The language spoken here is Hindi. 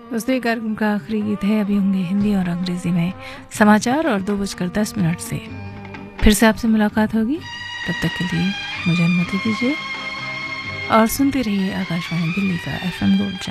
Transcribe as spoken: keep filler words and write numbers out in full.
दोस्तों ये कार्यक्रम का आखिरी गीत है। अभी होंगे हिंदी और अंग्रेजी में समाचार और दो बजकर दस मिनट से फिर से आपसे मुलाकात होगी। तब तक के लिए मुझे अनुमति दीजिए और सुनते रहिए आकाशवाणी दिल्ली का एफ एम गोल्ड।